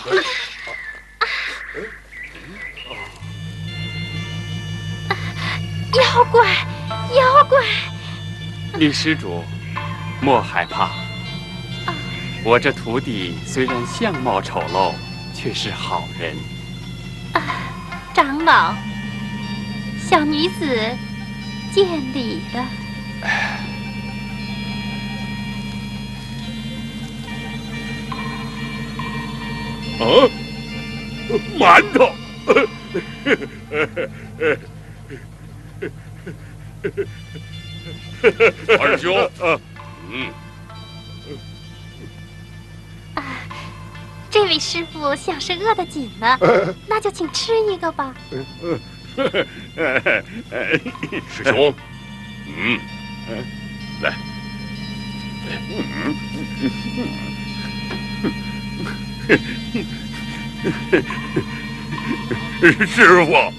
妖怪，妖怪！ 女施主，莫害怕。我这徒弟虽然相貌丑陋，却是好人。 长老，小女子见礼了。 馒头！二兄， 这位师傅想是饿得紧了，那就请吃一个吧。 师兄，来，师傅，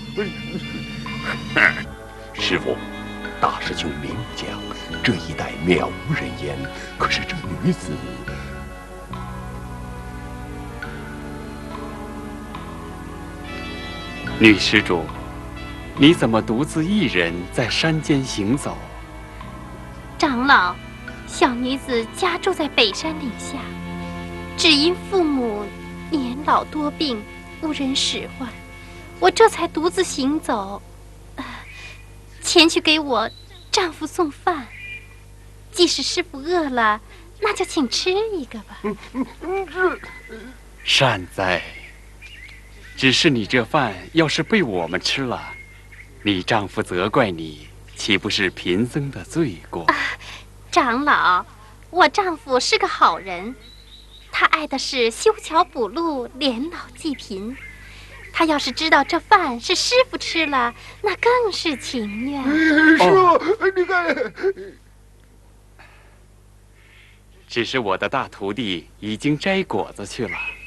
师傅，大师兄明讲，这一带渺无人烟，可是这女子。 女施主，你怎么独自一人在山间行走？ 长老，小女子家住在北山岭下，只因父母年老多病，无人使唤，我这才独自行走，前去给我丈夫送饭。即使师傅饿了，那就请吃一个吧。 善哉。只是你这饭要是被我们吃了，你丈夫责怪你，岂不是贫僧的罪过？ 长老，我丈夫是个好人，他爱的是修桥补路，连老济贫。他要是知道这饭是师傅吃了，那更是情愿。 师傅，你看， 只是我的大徒弟已经摘果子去了。